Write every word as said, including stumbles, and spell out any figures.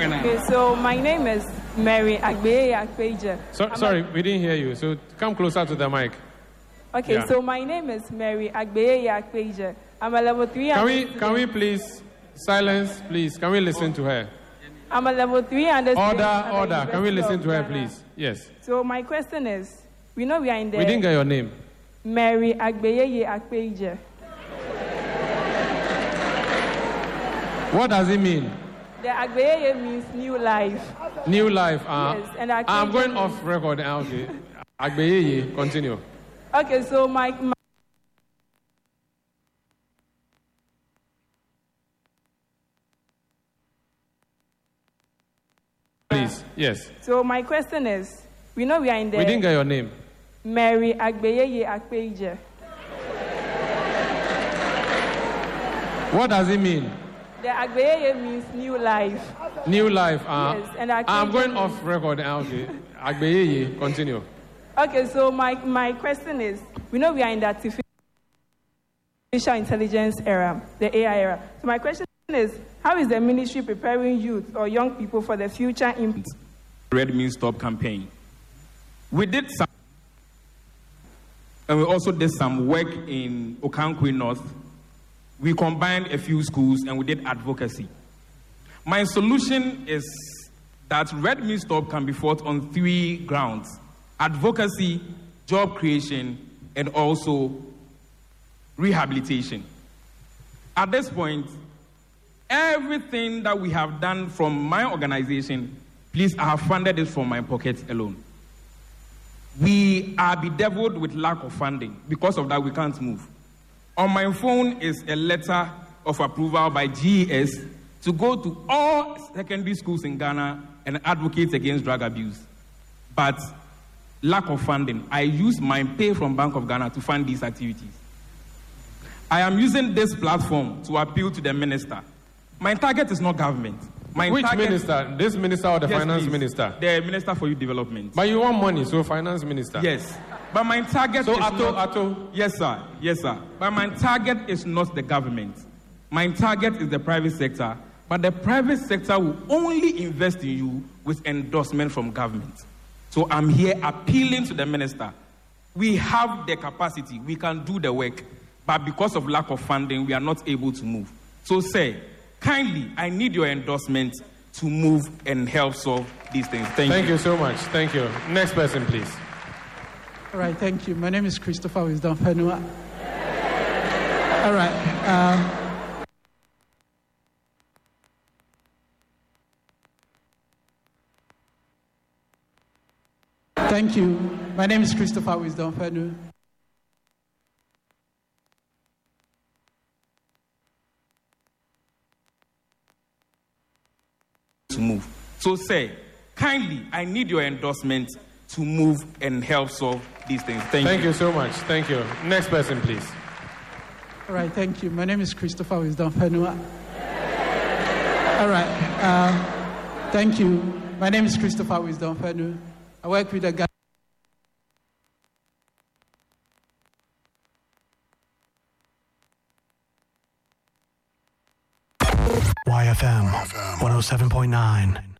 Okay, so my name is Mary Agbeye Akpeja. So, sorry, we didn't hear you. So come closer to the mic. Okay, Yeah. so my name is Mary Agbeye Akpeja. I'm a level three. Can we, can we please silence, please? Can we listen to her? I'm a level three understanding. Order, order. Can we listen to her, please? Yes. So my question is, we know we are in the... We didn't get your name. Mary Agbeye Akpeja. What does it mean? The Agbeye means new life. New life. Uh, Yes, and Akpeja I'm going means- off record. uh, Okay. Agbeye, continue. Okay, so my... my Please, yes. So my question is, we know we are in the... We didn't get your name. Mary Agbeye Akpeja. What does it mean? The Agbeye means new life. New life. Uh, Yes, and Akpeja I'm going means- off record. uh, Okay. Agbeye, continue. Okay, so my, my question is, we know we are in the artificial intelligence era, the A I era. So my question is, how is the ministry preparing youth or young people for the future impact? Red Means Stop campaign. We did some, and we also did some work in Okankwe North. We combined a few schools and we did advocacy. My solution is that Red Means Stop can be fought on three grounds: advocacy, job creation, and also rehabilitation. At this point, everything that we have done from my organization, please, I have funded it from my pocket alone. We are bedeviled with lack of funding. Because of that, we can't move. On my phone is a letter of approval by G E S to go to all secondary schools in Ghana and advocate against drug abuse. But lack of funding, I use my pay from Bank of Ghana to fund these activities. I am using this platform to appeal to the minister. My target is not government. My Which target, minister? This minister or the Yes, finance please. minister? The Minister for Youth Development. But you want money, so finance minister. Yes. But my target So is Ato, not... Ato. Yes, sir. Yes, sir. But my target is not the government. My target is the private sector. But the private sector will only invest in you with endorsement from government. So I'm here appealing to the minister. We have the capacity. We can do the work. But because of lack of funding, we are not able to move. So, say, kindly, I need your endorsement to move and help solve these things. Thank, Thank you. you so much. Thank you. Next person, please. All right, thank you. My name is Christopher Wisdom Fenua. All right. Um, thank you. My name is Christopher Wisdom Fenua. To move. So, say, kindly, I need your endorsement to move and help solve these things. Thank, Thank you. you so much. Thank you. Next person, please. All right, thank you. My name is Christopher Wisdom Fenua. All right. Um, thank you. My name is Christopher Wisdom Fenua. I work with a guy. Y F M one oh seven point nine.